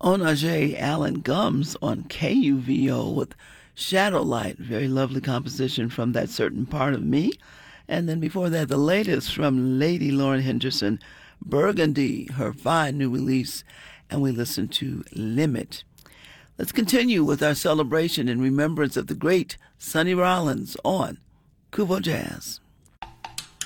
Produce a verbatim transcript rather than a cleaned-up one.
Onaje Allen Gums on K U V O with Shadowlight, very lovely composition from That Certain Part of Me. And then before that, the latest from Lady Lauren Henderson, Burgundy, her fine new release, and we listened to Limit. Let's continue with our celebration in remembrance of the great Sonny Rollins on Kuvo Jazz.